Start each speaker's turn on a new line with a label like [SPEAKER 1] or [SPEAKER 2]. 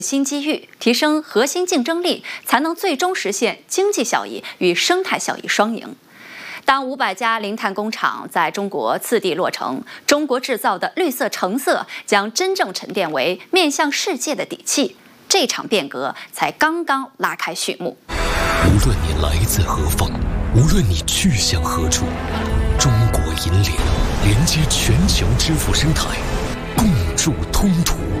[SPEAKER 1] 新机遇，提升核心竞争力，才能最终实现经济效益与生态效益双赢。当500家零碳工厂在中国次第落成，中国制造的绿色橙色将真正沉淀为面向世界的底气。这场变革才刚刚拉开序幕。
[SPEAKER 2] 无论你来自何方，无论你去向何处，中国银联连接全球支付生态，共筑通途。